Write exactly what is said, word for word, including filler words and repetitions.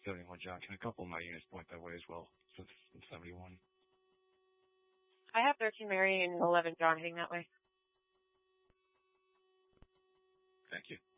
seventy-one, John. Can a couple of my units point that way as well? Since I'm seventy-one. I have thirteen Mary and eleven John heading that way. Thank you.